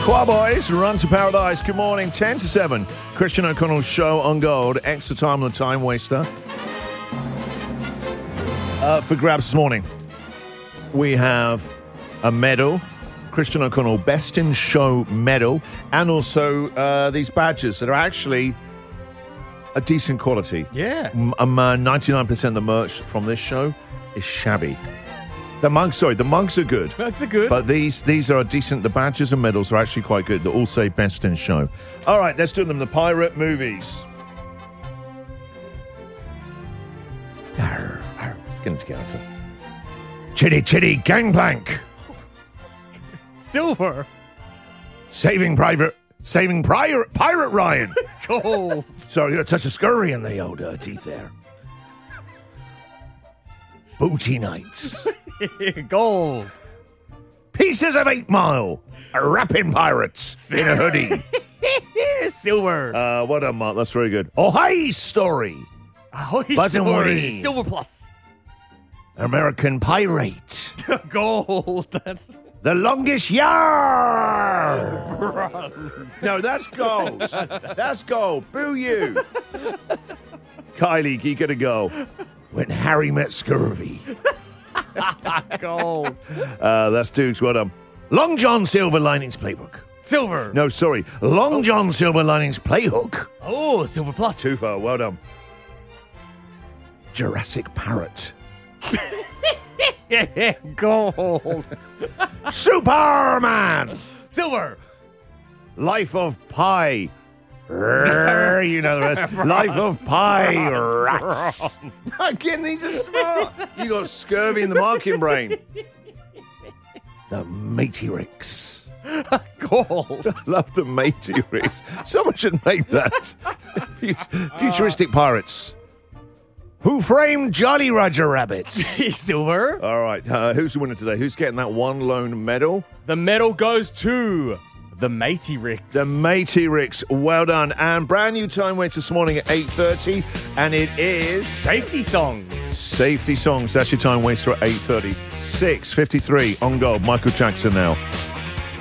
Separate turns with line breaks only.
Choir Boys, Run to Paradise. Good morning, 10 to 7. Christian O'Connell's show on Gold. Extra time on the time waster. For grabs this morning, we have a medal. Christian O'Connell Best in Show medal. And also these badges that are actually a decent quality.
Yeah.
99% of the merch from this show is shabby. The mugs are good.
That's a good.
But these are decent. The badges and medals are actually quite good. They all say Best in Show. All right, let's do them. The pirate movies. Arr, arr. Get it together. Chitty Chitty Gangplank.
Silver.
Saving Pirate Ryan.
Gold.
Sorry, you got a touch of scurry in the old teeth there. Booty Nights.
Gold.
Pieces of 8 Mile. Rapping pirates in a hoodie.
Silver.
What a Mark. That's very good. Oh, hi, Story. Buzz and Woody.
Silver plus.
American Pirate.
Gold. That's
The Longest Yard. No, that's gold. That's gold. Boo you. Kylie, you get a go. When Harry Met Scurvy.
gold.
That's Dukes. Well done. Long John Silver Linings Playbook.
Silver.
No, sorry. Long John Silver Linings Playhook.
Oh, silver plus.
Too far. Well done. Jurassic Parrot.
Gold.
Superman.
Silver.
Life of Pi. You know the rest. Life of Pi Rats. Again, these are smart. You got scurvy in the marking brain. The Matey Ricks.
Gold.
I love the Matey Ricks. Someone should make that. Futuristic pirates. Who Framed Jolly Roger Rabbit?
Silver.
All right. Who's the winner today? Who's getting that one lone medal?
The medal goes to the Matey Ricks.
The Matey Ricks. Well done. And brand new time waits this morning at 8:30. And it is...
Safety songs.
Safety songs. That's your time waster at 8:30. 6:53 on Gold. Michael Jackson now.